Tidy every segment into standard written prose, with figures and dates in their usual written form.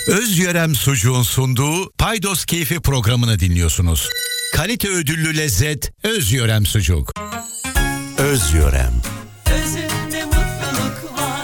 Özyörem Sucuğun sunduğu Paydos Keyfi programını dinliyorsunuz. Kalite ödüllü lezzet Özyörem Sucuk. Özyörem. Özünde mutluluk var.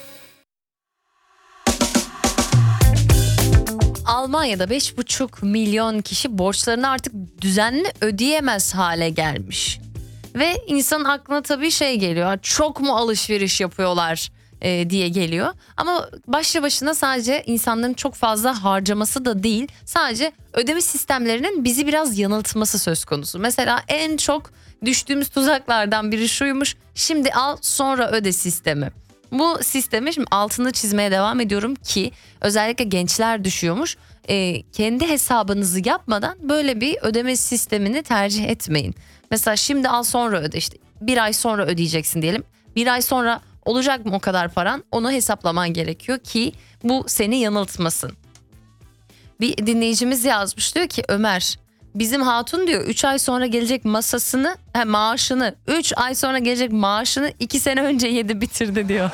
Almanya'da 5,5 milyon kişi borçlarını artık düzenli ödeyemez hale gelmiş. Ve insanın aklına tabii şey geliyor, çok mu alışveriş yapıyorlar diye geliyor. Ama başlı başına sadece insanların çok fazla harcaması da değil, sadece ödeme sistemlerinin bizi biraz yanıltması söz konusu. Mesela en çok düştüğümüz tuzaklardan biri şuymuş: şimdi al sonra öde sistemi. Bu sistemi şimdi altını çizmeye devam ediyorum ki özellikle gençler düşüyormuş. Kendi hesabınızı yapmadan böyle bir ödeme sistemini tercih etmeyin. Mesela şimdi al sonra öde, işte bir ay sonra ödeyeceksin diyelim. Bir ay sonra olacak mı o kadar paran, onu hesaplaman gerekiyor ki bu seni yanıltmasın. Bir dinleyicimiz yazmış, diyor ki Ömer, bizim hatun diyor 3 ay sonra gelecek maaşını 3 ay sonra gelecek maaşını 2 sene önce yedi bitirdi diyor.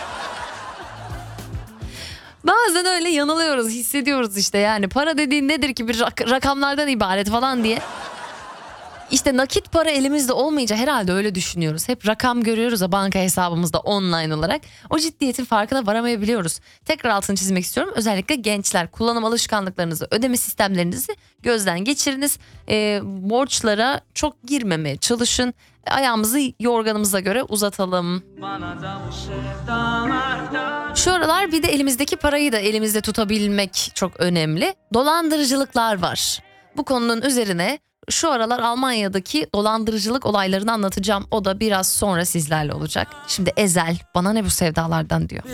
Bazen öyle yanılıyoruz, hissediyoruz işte, yani para dediğin nedir ki, bir rakamlardan ibaret falan diye. İşte nakit para elimizde olmayınca herhalde öyle düşünüyoruz. Hep rakam görüyoruz ya banka hesabımızda online olarak. O ciddiyetin farkına varamayabiliyoruz. Tekrar altını çizmek istiyorum. Özellikle gençler, kullanım alışkanlıklarınızı, ödeme sistemlerinizi gözden geçiriniz. Borçlara çok girmemeye çalışın. Ayağımızı yorganımıza göre uzatalım. Şu aralar bir de elimizdeki parayı da elimizde tutabilmek çok önemli. Dolandırıcılıklar var. Bu konunun üzerine şu aralar Almanya'daki dolandırıcılık olaylarını anlatacağım. O da biraz sonra sizlerle olacak. Şimdi Ezel bana ne bu sevdalardan diyor.